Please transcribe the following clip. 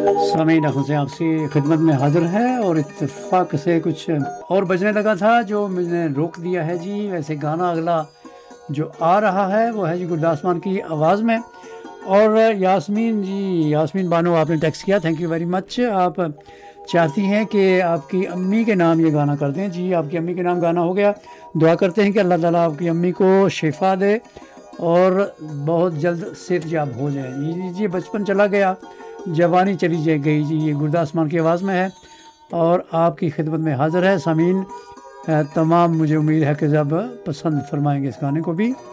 सामीन आँखों से आपसी खिदमत में हाजिर है और इत्तेफाक से कुछ और बजने लगा था जो मैंने रोक दिया है जी। वैसे गाना अगला जो आ रहा है वो है जी गुरदास मान की आवाज़ में। और यास्मीन जी, यास्मीन बानो, आपने टेक्स्ट किया, थैंक यू वेरी मच। आप चाहती हैं कि आपकी अम्मी के नाम ये गाना कर दें। जी, आपकी अम्मी के नाम गाना हो गया। दुआ करते हैं कि अल्लाह ताला आपकी अम्मी को शिफा दे और बहुत जल्द सेहतयाब हो जाए। जी, बचपन चला गया, जवानी चली गई जी, ये गुरदास मान की आवाज़ में है और आपकी खिदमत में हाज़िर है सामीन। तमाम मुझे उम्मीद है कि जब पसंद फरमाएंगे इस गाने को भी।